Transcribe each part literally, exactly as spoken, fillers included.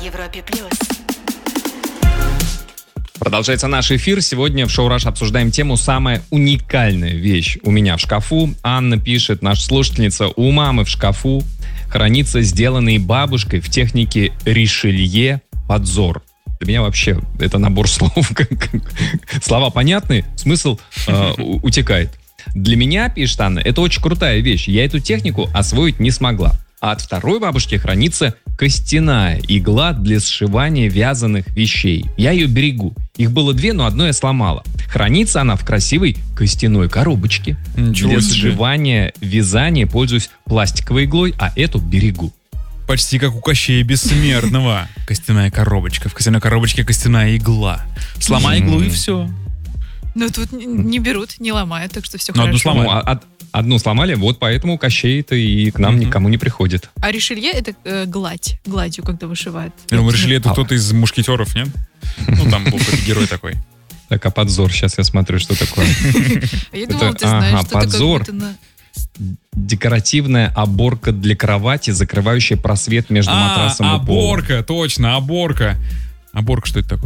Европе плюс. Продолжается наш эфир. Сегодня в Шоу Rush обсуждаем тему «Самая уникальная вещь у меня в шкафу». Анна пишет, наша слушательница: у мамы в шкафу хранится сделанный бабушкой в технике Ришелье подзор. Для меня вообще это набор слов. Слова понятны, смысл э, утекает. Для меня, пишет Анна, это очень крутая вещь. Я эту технику освоить не смогла. А от второй бабушки хранится костяная игла для сшивания вязаных вещей. Я ее берегу. Их было две, но одно я сломала. Хранится она в красивой костяной коробочке. Ничего для себе. сшивания, вязания пользуюсь пластиковой иглой, а эту берегу. Почти как у Кощея Бессмертного. Костяная коробочка. В костяной коробочке костяная игла. Сломай иглу и все. Но тут н- не берут, не ломают, так что все Ну, одну хорошо. сломали. Ну, а- од- одну сломали, вот поэтому Кощей-то и к нам Мгм. никому не приходит. А решелье — это э, гладь, гладью, когда вышивают. Я думаю, решили, это А. кто-то из мушкетеров, нет? Ну, там был какой-то герой такой. Так, а подзор, сейчас я смотрю, что такое. Я думала, Это- ты знаешь, ага, что это подзор. как будто на... Декоративная оборка для кровати, закрывающая просвет между А, матрасом и полом. оборка, точно, оборка. Оборка, что это такое?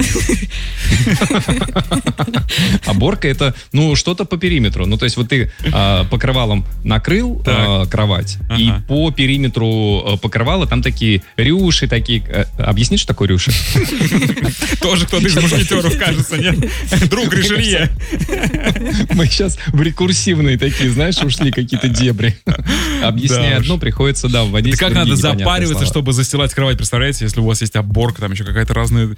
Оборка — это, ну, что-то по периметру. Ну, то есть вот ты а, покрывалом накрыл а, кровать, Ага. и по периметру а, покрывала там такие рюши, такие... а, объясни, что такое рюши? Тоже кто-то из мушкетеров, кажется, нет? Друг Ришелье. Мы сейчас в рекурсивные такие, знаешь, ушли какие-то дебри. Объясняя Да уж. одно, приходится, да, вводить Это как другие надо непонятные запариваться, слова. чтобы застилать кровать, представляете? Если у вас есть оборка, там еще какая-то разная...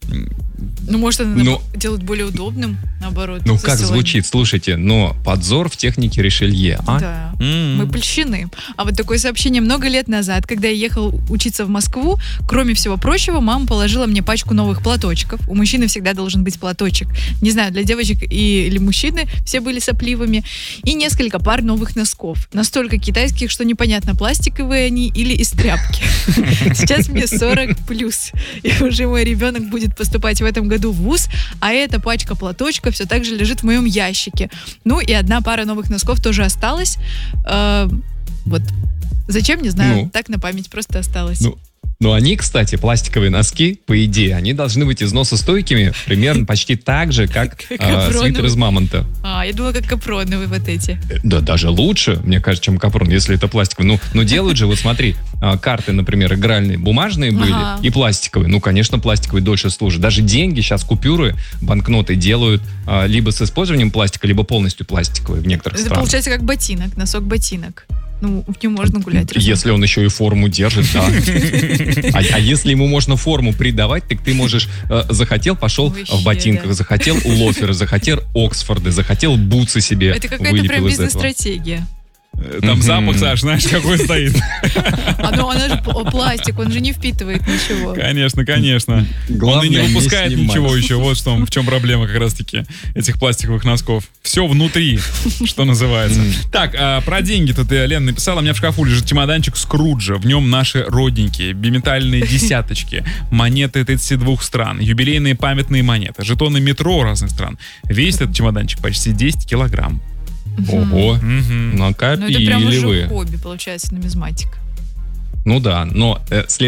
Ну, может, это Ну- делать более удобным, наоборот. Ну, как застилание. звучит, слушайте, но подзор в технике Ришелье, а? Да. М. Мы польщены. А вот такое сообщение: много лет назад, когда я ехал учиться в Москву, кроме всего прочего, мама положила мне пачку новых платочков. У мужчины всегда должен быть платочек. Не знаю, для девочек и, или мужчины все были сопливыми. И несколько пар новых носков. Настолько китайских, что непонятно, пластиковые они или из тряпки. Сейчас мне сорок плюс. И уже мой ребенок будет поступать в этом году в вуз, а эта пачка платочка все так же лежит в моем ящике. Ну и одна пара новых носков тоже осталась. Э, Вот. Зачем, не знаю. Ну. Так на память просто осталось. Ну, но они, кстати, пластиковые носки, по идее, они должны быть износостойкими примерно почти так же, как Как а, капроновые. свитер из мамонта. А, я думала, как капроновые вот эти. Э, Да, даже лучше, мне кажется, чем капрон, если это пластиковый. Ну, ну делают же, вот смотри, а, карты, например, игральные, бумажные были Ага. и пластиковые. Ну, конечно, пластиковые дольше служат. Даже деньги сейчас, купюры, банкноты делают а, либо с использованием пластика, либо полностью пластиковые в некоторых Это странах. получается как ботинок, носок ботинок. Ну, в нем можно гулять. разумеется. Если он еще и форму держит, да. А, а если ему можно форму придавать, так ты можешь... э, захотел, пошел Вообще, в ботинках, да. захотел лоферы, захотел Оксфорды, захотел бутсы себе Это какая-то вылепил прям из этого. бизнес-стратегия. Там Мгм. запах, Саш, знаешь, какой стоит. А ну, она же п- пластик, он же не впитывает ничего. Конечно, конечно. Он и Главное, не не выпускает снимать. ничего еще. Вот что, в чем проблема как раз-таки этих пластиковых носков. Все внутри, что называется. Так, а, про деньги тут и Лена написала. У меня в шкафу лежит чемоданчик Скруджа. В нем наши родненькие, биметальные десяточки, монеты тридцати двух стран, юбилейные памятные монеты, жетоны метро разных стран. Весит этот чемоданчик почти десять килограмм. Ого, Мгм. Ну, это прям накопили уже вы. хобби, получается, нумизматик. Ну да, но э,